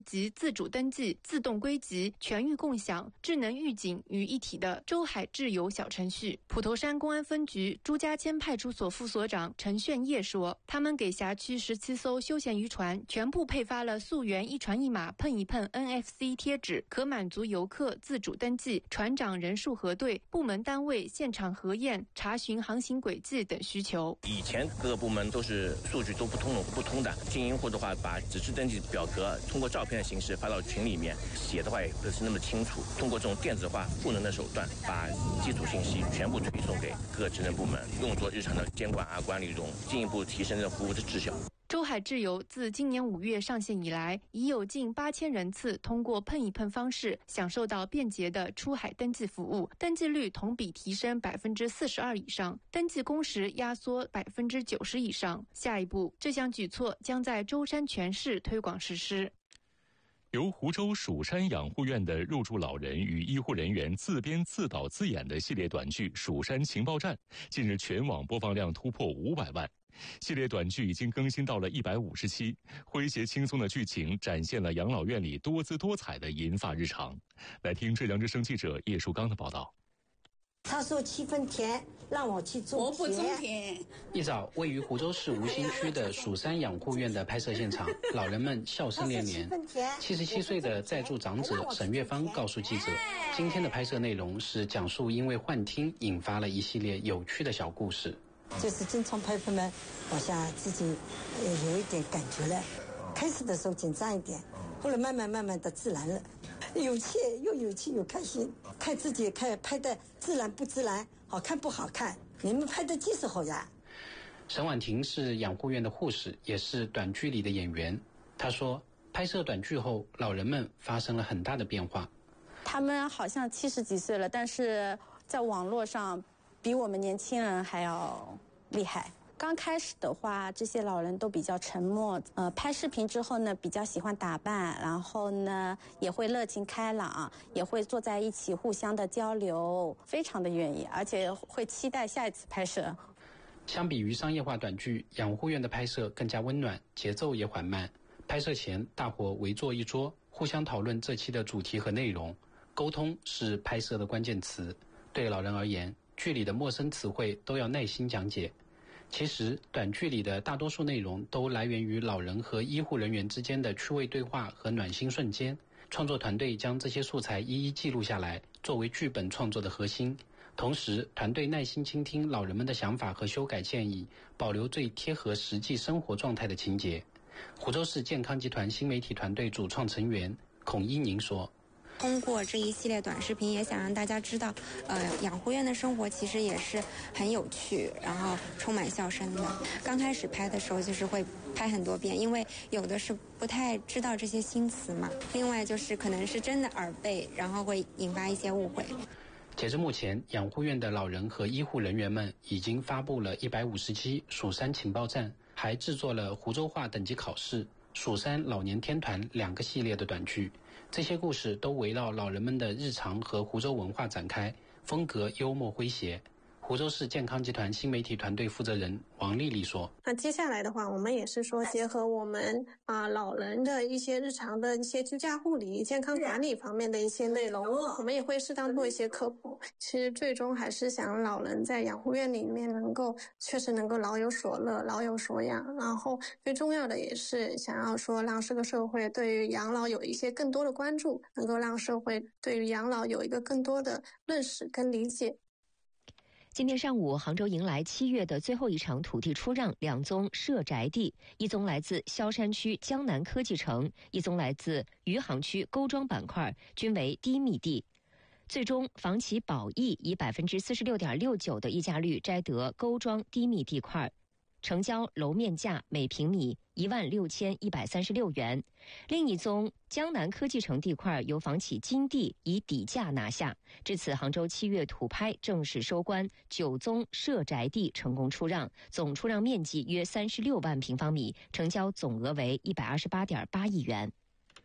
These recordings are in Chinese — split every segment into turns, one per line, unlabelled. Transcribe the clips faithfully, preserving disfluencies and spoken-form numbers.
及自主登记、自动归集、全域共享、智能预警于一体的洲海智游小程序。普头山公安分局朱家千派出所副所长陈炫业说，他们给辖区十七艘休闲渔船全部配发了溯源一船一码碰一碰 N F C 贴纸，可满足游客自主登记、船长人数核对、部门单位现场核验、查询航行轨迹等需求。
以前各个部门都是数据都不通不通的，经营户的话把纸质登记表格通过照片的形式发到群里面，写的话也不是那么清楚，通过这种电子化赋能的手段，把基础信息全部推送给各职能部门，用作日常的监管啊管理中，进一步提升这服务的质效。
洲海智游自今年五月上线以来，已有近八千人次通过碰一碰方式享受到便捷的出海登记服务，登记率同比提升百分之四十二以上，登记工时压缩百分之九十以上。下一步，这项举措将在舟山全市推广实施。
由湖州蜀山养护院的入住老人与医护人员自编自导自演的系列短剧《蜀山情报站》，近日全网播放量突破五百万。系列短剧已经更新到了一百五十期，诙谐轻松的剧情展现了养老院里多姿多彩的银发日常。来听浙江之声记者叶树刚的报道。
他说七分田让我去种田，
我不种田。
一早，位于湖州市吴兴区的蜀山养护院的拍摄现场，老人们笑声连连。七十七岁的在驻长者沈月芳告诉记者，今天的拍摄内容是讲述因为幻听引发了一系列有趣的小故事。
就是经常拍拍们，好像自己呃有一点感觉了。开始的时候紧张一点，后来慢慢慢慢的自然了。有趣又有趣又开心，看自己看拍的自然不自然，好看不好看，你们拍的技术好呀。
沈婉婷是养护院的护士，也是短剧里的演员。她说，拍摄短剧后，老人们发生了很大的变化。
他们好像七十几岁了，但是在网络上比我们年轻人还要厉害。刚开始的话，这些老人都比较沉默，呃，拍视频之后呢，比较喜欢打扮，然后呢，也会热情开朗，也会坐在一起互相的交流，非常的愿意，而且会期待下一次拍摄。
相比于商业化短剧，养护院的拍摄更加温暖，节奏也缓慢。拍摄前，大伙围坐一桌，互相讨论这期的主题和内容。沟通是拍摄的关键词。对老人而言，剧里的陌生词汇都要耐心讲解。其实，短剧里的大多数内容都来源于老人和医护人员之间的趣味对话和暖心瞬间。创作团队将这些素材一一记录下来，作为剧本创作的核心。同时，团队耐心倾听老人们的想法和修改建议，保留最贴合实际生活状态的情节。湖州市健康集团新媒体团队主创成员孔一宁说，
通过这一系列短视频，也想让大家知道，呃，养护院的生活其实也是很有趣，然后充满笑声的。刚开始拍的时候，就是会拍很多遍，因为有的是不太知道这些新词嘛。另外就是可能是真的耳背，然后会引发一些误会。
截至目前，养护院的老人和医护人员们已经发布了一百五十期蜀山情报站，还制作了湖州话等级考试、蜀山老年天团两个系列的短剧。这些故事都围绕老人们的日常和湖州文化展开，风格幽默诙谐。湖州市健康集团新媒体团队负责人王丽丽说，
那接下来的话，我们也是说结合我们啊、呃、老人的一些日常的一些居家护理、健康管理方面的一些内容，我们也会适当做一些科普。其实最终还是想老人在养护院里面能够确实能够老有所乐、老有所养，然后最重要的也是想要说让这个社会对于养老有一些更多的关注，能够让社会对于养老有一个更多的认识跟理解。
今天上午，杭州迎来七月的最后一场土地出让，两宗涉宅地，一宗来自萧山区江南科技城，一宗来自余杭区沟庄板块，均为低密地。最终，房企宝益以百分之四十六点六九的溢价率摘得沟庄低密地块，成交楼面价每平米一万六千一百三十六元。另一宗江南科技城地块由房企金地以底价拿下。至此，杭州七月土拍正式收官，九宗涉宅地成功出让，总出让面积约三十六万平方米，成交总额为一百二十八点八亿元。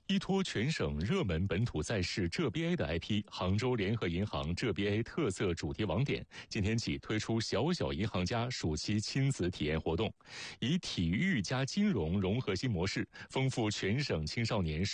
依托全省热门本土赛事浙 B A 的 I P， 杭州联合银行浙 B A 特色主题网点今天起推出小小银行家暑期亲子体验活动，以体育加金融融合新模式，丰富全省青少年